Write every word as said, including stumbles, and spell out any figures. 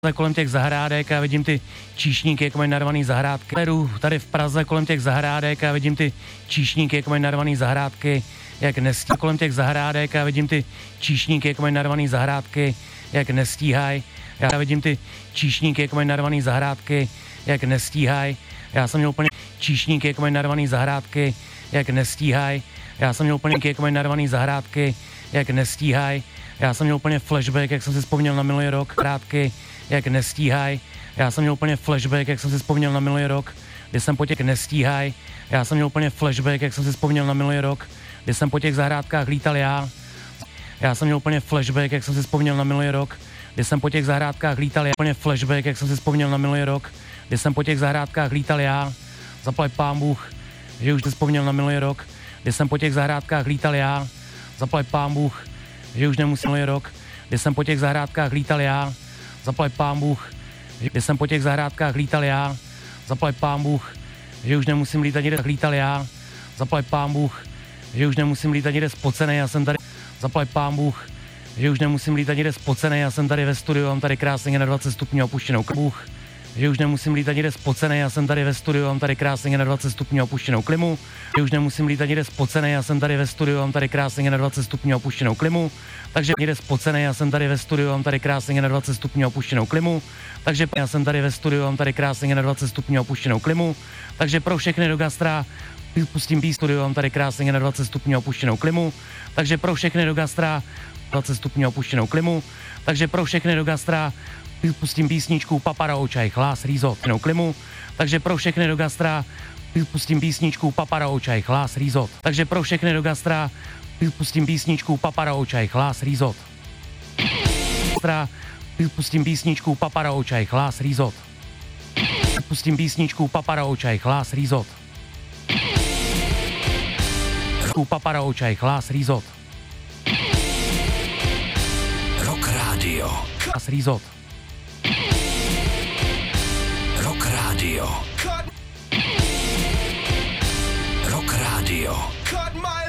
kolem těch zahrádek a vidím ty číšníky, jak mají narvaný zahrádky. Tady v Praze kolem těch zahrádek a vidím ty číšníky, jak mají narvaný zahrádky, jak nestíhají. Kolem těch zahrádek a vidím ty číšníky, jak mají narvaný zahrádky, jak nestíhají. Já vidím ty číšníky, jak mají narvaný zahrádky, jak nestíhají. Já jsem měl úplně číšníky, jak mají narvaný zahrádky, jak nestíhají. Já jsem měl úplně jak mají narvaný zahrádky, jak nestíhají. Já jsem měl úplně flashback, jak jsem si vzpomněl na minulý rok, krátky, jak nestíhají. Já jsem měl úplně flashback, jak jsem si vzpomněl na minulý rok, kdy jsem po těch nestíhají. Já jsem měl úplně flashback, jak jsem si vzpomněl na minulý rok, kdy jsem po těch zahrádkách lítal já. Já jsem měl úplně flashback, jak jsem si vzpomněl na minulý rok, kdy jsem po těch zahrádkách lítal já. Úplně flashback, jak jsem si vzpomněl na minulý rok, kdy jsem po těch zahrádkách lítal já. Zaplať pán Bůh, že už si vzpomněl na minulý rok, kdy jsem po těch zahrádkách lítal já. Zaplať pán Bůh, že už nemusím minulý rok, kdy jsem po těch zahrádkách lítal já. Zaplať pán Bůh, kdy jsem po těch zahrádkách lítal já. Zaplať pán Bůh, že už nemusím lítat někde lítal já. Zaplať pán Bůh, že už nemusím lítat někde spocenej, já jsem tady. Zaplať pán Bůh, že už nemusím lítat někde spocenej, já jsem tady ve studiu, mám tady krásně na dvacet stupňů opuštěnou Bůh, že už nemusím lítat někde spocenej, já jsem tady ve studiu, mám tady krásně na dvacet stupňů opuštěnou klimu, že už nemusím lítat někde spocenej, já jsem tady ve studiu, mám tady krásně na dvacet stupňů opuštěnou klimu, takže někde spocenej, já jsem tady ve studiu, mám tady krásně na dvacet stupňů opuštěnou klimu, takže já jsem tady ve studiu, mám tady krásně na dvacet stupňů opuštěnou klimu, takže pro všechny do gastra pustím B studiu, mám tady krásně na dvacet stupňů opuštěnou klimu, takže pro všechny do gastra dvacet stupňů opuštěnou klimu, takže pro všechny do gastra pustím písničku Papara Očaj, chlás, rýzot, klimu, takže pro všechny do gastra pustím písničku Papara Očaj, chlás, rýzot, takže pro všechny do gastra pustím písničku Papara Očaj, chlás, rýzot, pustím písničku Papara Očaj, chlás, rýzot, pustím písničku Papara Očaj, chlás, rýzot, Papara Očaj, chlás, rýzot, Rock Radio, chlás, rýzot, Rock Radio, Rock Radio.